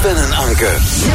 Sven en Anke.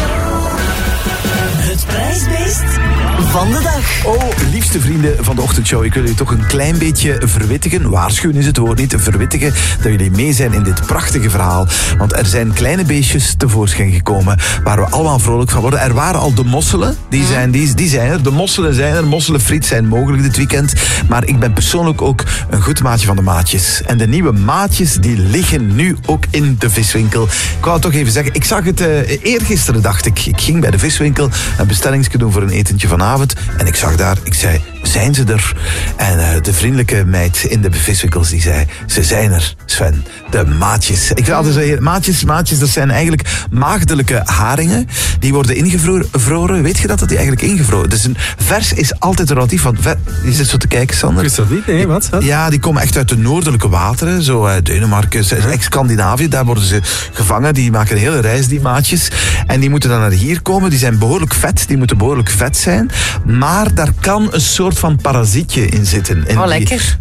Het prijsbeest van de dag. Oh, liefste vrienden van de ochtendshow, ik wil jullie toch een klein beetje verwittigen. Waarschuwen is het woord niet, verwittigen. Dat jullie mee zijn in dit prachtige verhaal. Want er zijn kleine beestjes tevoorschijn gekomen waar we allemaal vrolijk van worden. Er waren al de mosselen, die zijn er. De mosselen zijn er, mosselenfriet zijn mogelijk dit weekend. Maar ik ben persoonlijk ook een goed maatje van de maatjes. En de nieuwe maatjes, die liggen nu ook in de viswinkel. Ik wou het toch even zeggen, ik zag het eergisteren, dacht ik. Ik ging bij de viswinkel een bestellingsje doen voor een etentje vanavond. En ik zag daar, ik zei, zijn ze er? En de vriendelijke meid in de viswinkels die zei, ze zijn er, Sven. De maatjes. Ik wil altijd zeggen, maatjes, dat zijn eigenlijk maagdelijke haringen. Die worden ingevroren. Weet je dat die eigenlijk ingevroren? Dus een vers is altijd relatief, want je zit zo te kijken, Sander. Is dat niet? Nee, wat? Ja, die komen echt uit de noordelijke wateren. Zo Denemarken, ex-Scandinavië. Daar worden ze gevangen. Die maken een hele reis, die maatjes. En die moeten dan naar hier komen. Die zijn behoorlijk vet. Die moeten behoorlijk vet zijn. Maar daar kan een soort van parasietje in zitten. En lekker.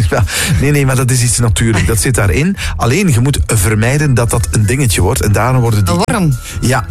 Nee, maar dat is iets natuurlijk. Dat zit daarin. Alleen, je moet vermijden dat dat een dingetje wordt. En daarom worden die... Een worm. Ja,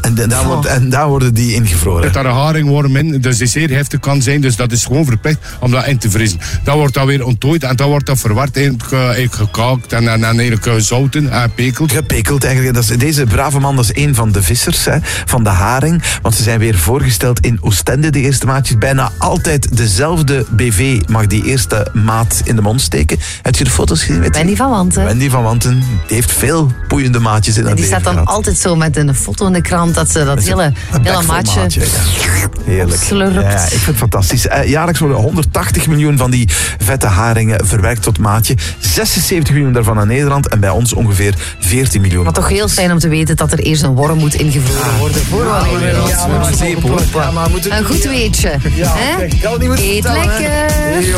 en daar worden die ingevroren. Er zit daar een haringworm in, dus die zeer heftig kan zijn. Dus dat is gewoon verplicht om dat in te vriezen. Dan wordt dat weer onttooid en dan wordt dat verward, eigenlijk gekaakt en eigenlijk gezouten en gepekeld. Gepekeld eigenlijk. Deze brave man, dat is een van de vissers, van de haring. Want ze zijn weer voorgesteld in Oostende, de eerste maatjes. Bijna altijd dezelfde BV mag die eerste maat in de mond steken. Heb je de foto's gezien? Wendy van Wanten. Wendy van Wanten, die heeft veel poeiende maatjes in haar leven. Die staat dan altijd zo met een foto in de krant dat ze dat hele maatje heerlijk. Slurpt. Ja, ik vind het fantastisch. Jaarlijks worden 180 miljoen van die vette haringen verwerkt tot maatje. 76 miljoen daarvan naar Nederland en bij ons ongeveer 14 miljoen. Maar toch heel fijn om te weten dat er eerst een worm moet ingevroren worden. Een goed weetje. Eet lekker.